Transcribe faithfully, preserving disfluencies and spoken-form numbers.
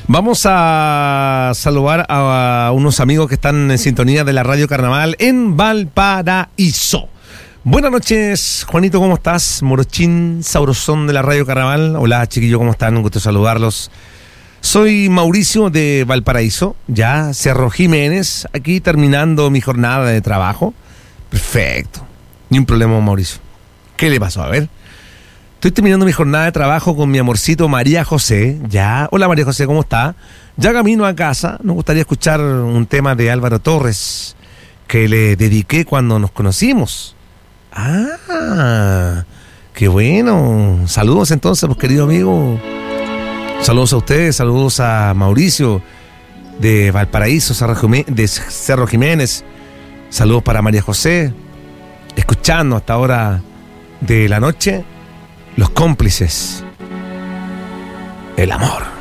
Vamos a saludar a unos amigos que están en sintonía de la Radio Carnaval en Valparaíso. Buenas noches, Juanito, ¿cómo estás? Morochín, sabrosón de la Radio Carnaval. Hola, chiquillos, ¿cómo están? Un gusto saludarlos. Soy Mauricio de Valparaíso, ya Cerro Jiménez, aquí terminando mi jornada de trabajo. Perfecto, ni un problema, Mauricio. ¿Qué le pasó? A ver. Estoy terminando mi jornada de trabajo con mi amorcito María José. Ya, hola María José, ¿cómo está? Ya camino a casa, nos gustaría escuchar un tema de Álvaro Torres que le dediqué cuando nos conocimos. Ah, qué bueno. Saludos entonces, pues, querido amigo. Saludos a ustedes, saludos a Mauricio de Valparaíso, de Cerro Jiménez. Saludos para María José, escuchando hasta ahora de la noche. Los Cómplices. El amor.